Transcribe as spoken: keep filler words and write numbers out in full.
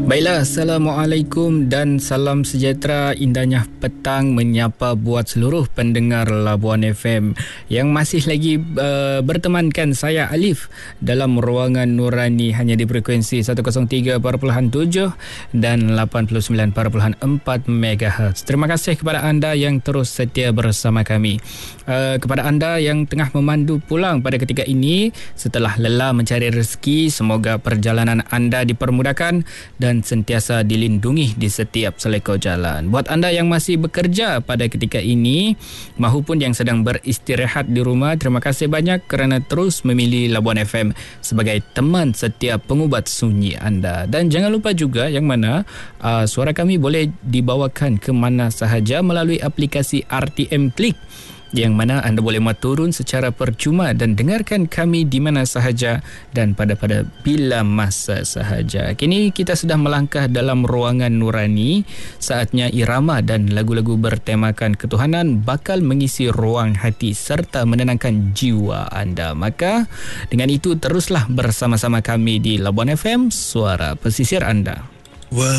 Baiklah, Assalamualaikum dan salam sejahtera. Indahnya petang menyapa buat seluruh pendengar Labuan F M yang masih lagi uh, bertemankan saya Alif dalam ruangan Nurani hanya di frekuensi seratus tiga perpuluhan tujuh dan lapan puluh sembilan perpuluhan empat megahertz. Terima kasih kepada anda yang terus setia bersama kami. Uh, kepada anda yang tengah memandu pulang pada ketika ini setelah lelah mencari rezeki, semoga perjalanan anda dipermudahkan dan sentiasa dilindungi di setiap selekor jalan. Buat anda yang masih bekerja pada ketika ini mahupun yang sedang beristirahat di rumah, terima kasih banyak kerana terus memilih Labuan F M sebagai teman setiap pengubat sunyi anda. Dan jangan lupa juga yang mana uh, suara kami boleh dibawakan ke mana sahaja melalui aplikasi R T M Klik, yang mana anda boleh muat turun secara percuma dan dengarkan kami di mana sahaja dan pada-pada bila masa sahaja. Kini kita sudah melangkah dalam ruangan Nurani. Saatnya irama dan lagu-lagu bertemakan ketuhanan bakal mengisi ruang hati serta menenangkan jiwa anda. Maka dengan itu teruslah bersama-sama kami di Labuan F M, suara pesisir anda.